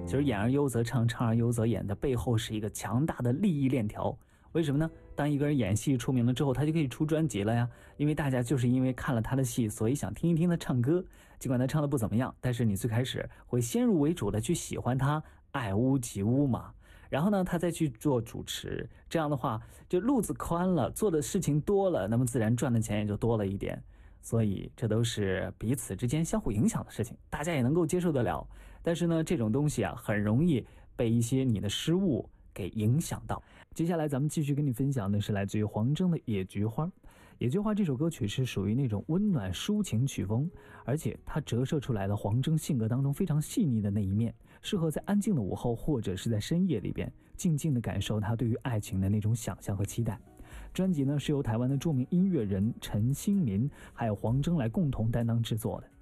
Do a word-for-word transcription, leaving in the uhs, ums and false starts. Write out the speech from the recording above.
其实演而优则唱，唱而优则演的背后是一个强大的利益链条。为什么呢？当一个人演戏出名了之后，他就可以出专辑了呀。因为大家就是因为看了他的戏，所以想听一听他唱歌。尽管他唱的不怎么样，但是你最开始会先入为主的去喜欢他，爱屋及乌嘛。然后呢，他再去做主持，这样的话，就路子宽了，做的事情多了，那么自然赚的钱也就多了一点。所以这都是彼此之间相互影响的事情，大家也能够接受得了。但是呢，这种东西啊，很容易被一些你的失误给影响到。接下来咱们继续跟你分享的是来自于黄征的《野菊花》。《野菊花》这首歌曲是属于那种温暖抒情曲风，而且它折射出来了黄征性格当中非常细腻的那一面，适合在安静的午后或者是在深夜里边静静地感受他对于爱情的那种想象和期待。专辑呢是由台湾的著名音乐人陈兴民还有黄征来共同担当制作的。